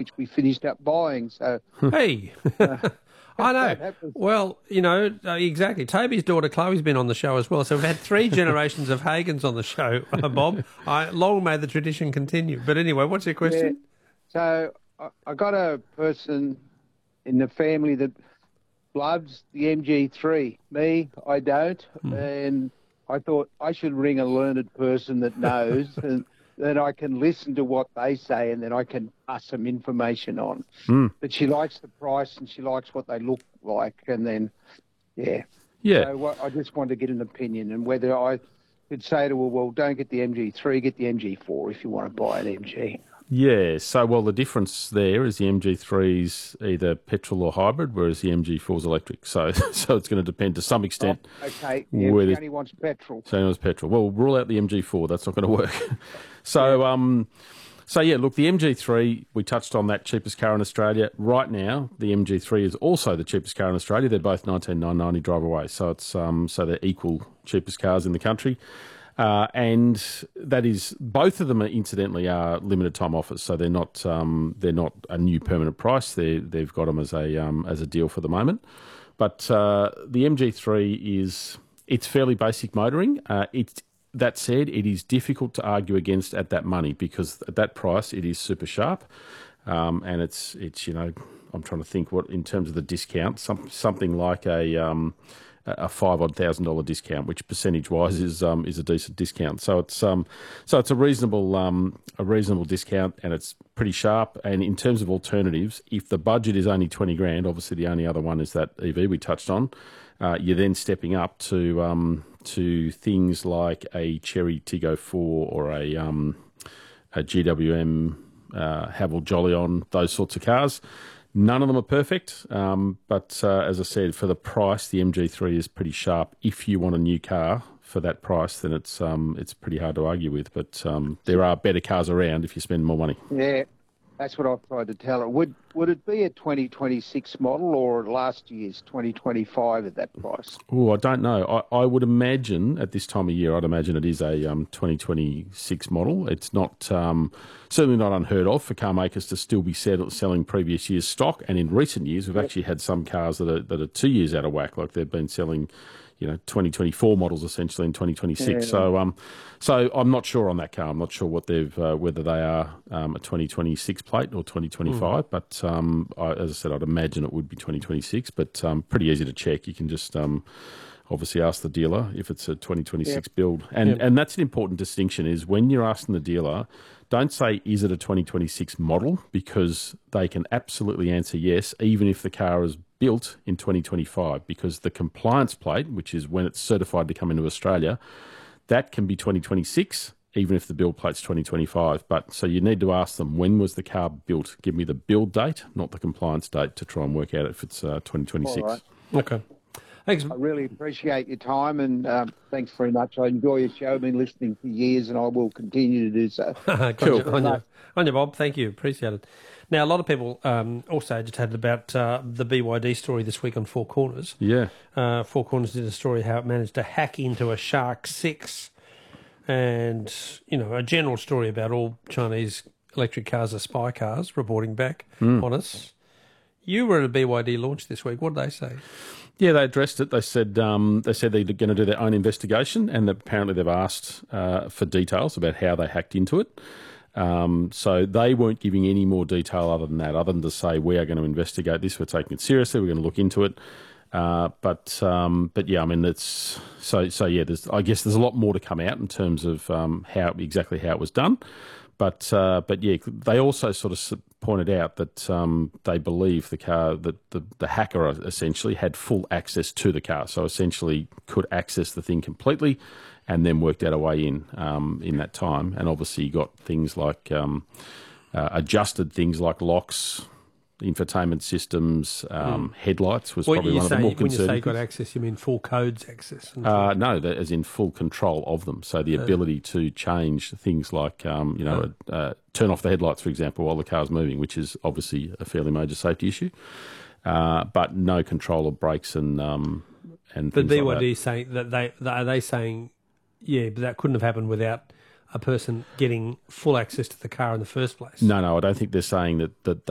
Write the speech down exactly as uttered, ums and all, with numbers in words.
which we finished up buying. So, hey, uh, I know. that was- Well, you know, uh, exactly. Toby's daughter Chloe's been on the show as well, so we've had three generations of Hagans on the show, uh, Bob. I, long may the tradition continue. But anyway, what's your question? Yeah. So I, I got a person in the family that loves the M G three. Me, I don't. Hmm. And I thought I should ring a learned person that knows, and then I can listen to what they say, and then I can pass some information on. Mm. But she likes the price, and she likes what they look like, and then, yeah. Yeah. So what, I just wanted to get an opinion, and whether I could say to her, well, don't get the M G three, get the M G four if you want to buy an M G. Yeah, so, well, the difference there is the M G three's either petrol or hybrid, whereas the M G four's electric. So so it's going to depend to some extent. Oh, okay, yeah, whether- she only wants petrol. So it was petrol. Well, rule out the M G four. That's not going to work. so, yeah. um, so yeah, look, the M G three, we touched on that, cheapest car in Australia. Right now, the M G three is also the cheapest car in Australia. They're both nineteen thousand nine hundred dollars drive away. So it's um, so they're equal cheapest cars in the country. Uh, and that is, both of them are incidentally are limited time offers, so they're not um, they're not a new permanent price. They they've got them as a um, as a deal for the moment. But uh, the M G three is it's fairly basic motoring. Uh, it's that said, it is difficult to argue against at that money because at that price it is super sharp, um, and it's it's you know I'm trying to think what in terms of the discount, some something like a. Um, a five odd thousand dollar discount, which percentage wise is um, is a decent discount. So it's um so it's a reasonable um a reasonable discount, and it's pretty sharp. And in terms of alternatives, if the budget is only twenty grand, obviously the only other one is that E V we touched on. Uh, you're then stepping up to um to things like a Chery Tiggo four or a um a G W M uh, Haval Jolyon, those sorts of cars. None of them are perfect, um, but uh, as I said, for the price, the M G three is pretty sharp. If you want a new car for that price, then it's um, it's pretty hard to argue with. But um, there are better cars around if you spend more money. Yeah, that's what I've tried to tell her. Would would it be a twenty twenty-six model or last year's twenty twenty-five at that price? Oh, I don't know. I, I would imagine at this time of year, I'd imagine it is a um, twenty twenty-six model. It's not um, certainly not unheard of for car makers to still be sell, selling previous year's stock. And in recent years, we've actually had some cars that are that are two years out of whack, like they've been selling, you know, twenty twenty-four models essentially in twenty twenty-six. Yeah. So, um, so I'm not sure on that car. I'm not sure what they've uh, whether they are um, a twenty twenty-six plate or twenty twenty-five. Mm. But um, I, as I said, I'd imagine it would be twenty twenty-six. But um, pretty easy to check. You can just um, obviously ask the dealer if it's a twenty twenty-six yep. build, and yep. and that's an important distinction. Is when you're asking the dealer, don't say is it a twenty twenty-six model, because they can absolutely answer yes, even if the car is built in twenty twenty-five, because the compliance plate, which is when it's certified to come into Australia, that can be twenty twenty-six, even if the build plate's twenty twenty-five. But so you need to ask them, when was the car built? Give me the build date, not the compliance date, to try and work out if it's uh, twenty twenty-six. All right. Okay. Thanks. I really appreciate your time, and um, thanks very much. I enjoy your show. I've been listening for years, and I will continue to do so. Cool. On you, on you, Bob. Thank you. Appreciate it. Now, a lot of people um, also agitated about uh, the B Y D story this week on Four Corners. Yeah. Uh, Four Corners did a story how it managed to hack into a Shark six, and, you know, a general story about all Chinese electric cars are spy cars reporting back mm. on us. You were at a B Y D launch this week. What did they say? Yeah, they addressed it. They said um, they said they're going to do their own investigation, and apparently they've asked uh, for details about how they hacked into it. Um, so they weren't giving any more detail other than that, other than to say we are going to investigate this. We're taking it seriously. We're going to look into it. Uh, but um, but yeah, I mean it's so so yeah. There's I guess there's a lot more to come out in terms of um, how exactly how it was done. But uh, but yeah, they also sort of pointed out that um, they believe the car that the, the hacker essentially had full access to the car, so essentially could access the thing completely, and then worked out a way in um, in that time. And obviously, you got things like um, uh, adjusted things like locks, infotainment systems, um, mm. headlights was well, probably one of the more concerning. When you say got access, you mean full codes access? Uh, no, that, as in full control of them. So the ability uh, to change things like, um, you know, uh, uh, turn off the headlights, for example, while the car's moving, which is obviously a fairly major safety issue. Uh, but no control of brakes and um, and but things B Y D like that. saying that they are they saying, yeah, but that couldn't have happened without a person getting full access to the car in the first place. No, no, I don't think they're saying that that.